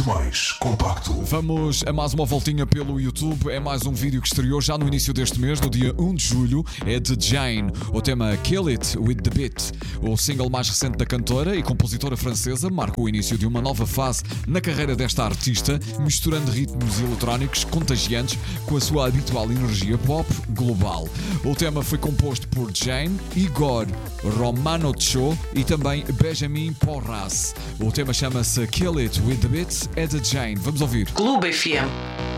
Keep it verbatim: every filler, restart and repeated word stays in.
muito mais compacto. Vamos a mais uma voltinha pelo YouTube. É mais um vídeo que estreou já no início deste mês, no dia um de julho. É de Jane, o tema Kill It With The Beat. O single mais recente da cantora e compositora francesa marca o início de uma nova fase na carreira desta artista, misturando ritmos eletrónicos contagiantes com a sua habitual energia pop global. O tema foi composto por Jane, Igor Romanotcho e também Benjamin Porras. O tema chama-se Kill It With The Beat, é de Jane. Vamos ouvir. Clube F M.